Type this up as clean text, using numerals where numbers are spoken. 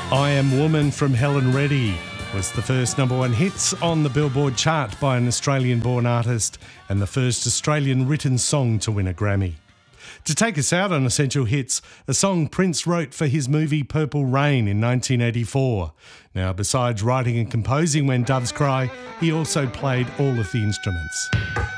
I Am Woman from Helen Reddy was the first #1 hits on the Billboard chart by an Australian-born artist and the first Australian written song to win a Grammy. To take us out on Essential Hits, a song Prince wrote for his movie Purple Rain in 1984. Now, besides writing and composing When Doves Cry, he also played all of the instruments.